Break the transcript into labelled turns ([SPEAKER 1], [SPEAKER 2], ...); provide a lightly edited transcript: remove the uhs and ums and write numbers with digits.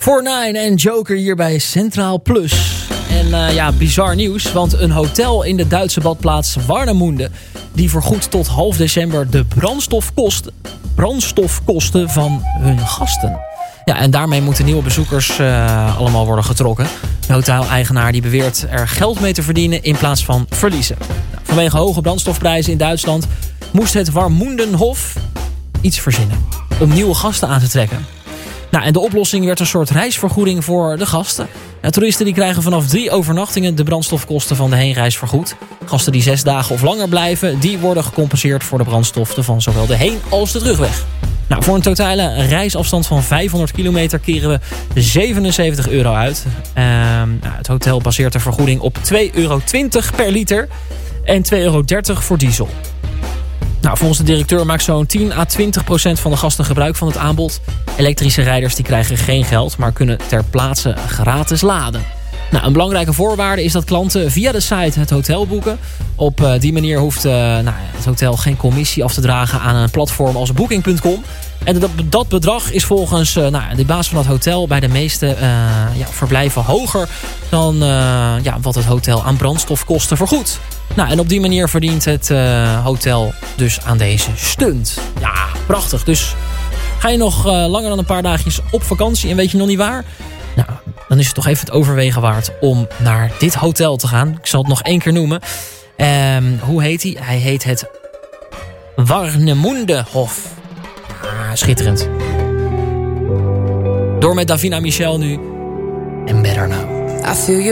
[SPEAKER 1] 4-9 en Joker hier bij Centraal Plus. En bizar nieuws, want een hotel in de Duitse badplaats Warnemünde... die vergoedt tot half december de brandstofkosten van hun gasten. Ja, en daarmee moeten nieuwe bezoekers allemaal worden getrokken. De hoteleigenaar die beweert er geld mee te verdienen in plaats van verliezen. Nou, vanwege hoge brandstofprijzen in Duitsland moest het Warmundenhof iets verzinnen om nieuwe gasten aan te trekken. Nou, en de oplossing werd een soort reisvergoeding voor de gasten. Ja, toeristen die krijgen vanaf 3 overnachtingen de brandstofkosten van de heenreis vergoed. Gasten die 6 dagen of langer blijven, die worden gecompenseerd voor de brandstoffen van zowel de heen- als de terugweg. Nou, voor een totale reisafstand van 500 kilometer keren we €77 uit. Het hotel baseert de vergoeding op €2,20 per liter en €2,30 voor diesel. Nou, volgens de directeur maakt zo'n 10 à 20% van de gasten gebruik van het aanbod. Elektrische rijders die krijgen geen geld, maar kunnen ter plaatse gratis laden. Nou, een belangrijke voorwaarde is dat klanten via de site het hotel boeken. Op die manier hoeft het hotel geen commissie af te dragen aan een platform als Booking.com. En dat bedrag is volgens de baas van het hotel bij de meeste verblijven hoger dan wat het hotel aan brandstofkosten vergoedt. Nou, en op die manier verdient het hotel dus aan deze stunt. Ja, prachtig. Dus ga je nog langer dan een paar dagjes op vakantie en weet je nog niet waar? Nou, dan is het toch even het overwegen waard om naar dit hotel te gaan. Ik zal het nog 1 keer noemen. Hoe heet hij? Hij heet het Warnemundehof. Schitterend. Door met Davina Michel nu. En Better Now.